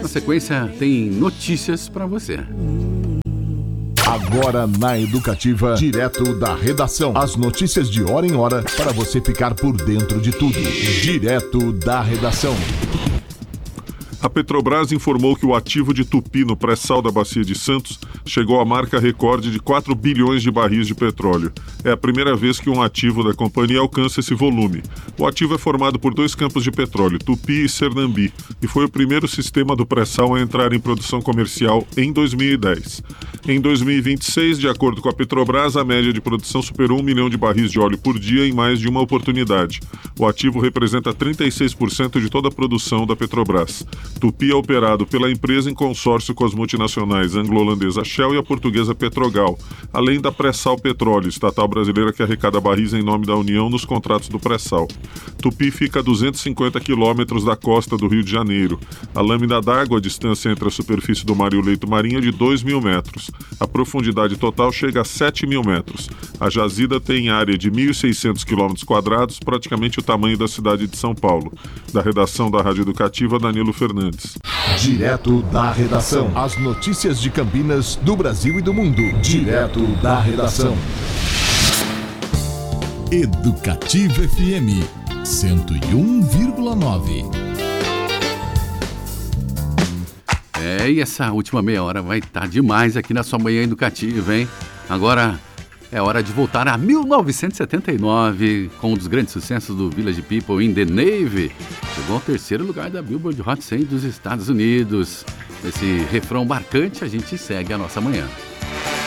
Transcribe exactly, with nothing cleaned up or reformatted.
Na sequência, tem notícias para você. Agora na Educativa, direto da redação. As notícias de hora em hora para você ficar por dentro de tudo. Direto da redação. A Petrobras informou que o ativo de Tupi no pré-sal da Bacia de Santos chegou à marca recorde de quatro bilhões de barris de petróleo. É a primeira vez que um ativo da companhia alcança esse volume. O ativo é formado por dois campos de petróleo, Tupi e Sernambi, e foi o primeiro sistema do pré-sal a entrar em produção comercial em dois mil e dez. Em dois mil e vinte e seis, de acordo com a Petrobras, a média de produção superou um milhão de barris de óleo por dia em mais de uma oportunidade. O ativo representa trinta e seis por cento de toda a produção da Petrobras. Tupi é operado pela empresa em consórcio com as multinacionais anglo-holandesa Shell e a portuguesa Petrogal, além da Pré-Sal Petróleo, estatal brasileira que arrecada barris em nome da União nos contratos do pré-sal. Tupi fica a duzentos e cinquenta quilômetros da costa do Rio de Janeiro. A lâmina d'água, a distância entre a superfície do mar e o leito marinho, é de dois mil metros. A profundidade total chega a sete mil metros. A jazida tem área de mil e seiscentos quilômetros quadrados, praticamente o tamanho da cidade de São Paulo. Da redação da Rádio Educativa, Danilo Fernandes. Direto da redação. As notícias de Campinas, do Brasil e do mundo. Direto da redação. Educativa F M cento e um vírgula nove. É, e essa última meia hora vai estar demais aqui na sua manhã educativa, hein? Agora é hora de voltar a mil novecentos e setenta e nove, com um dos grandes sucessos do Village People in the Navy. Chegou ao terceiro lugar da Billboard Hot cem dos Estados Unidos. Esse refrão marcante, a gente segue a nossa manhã.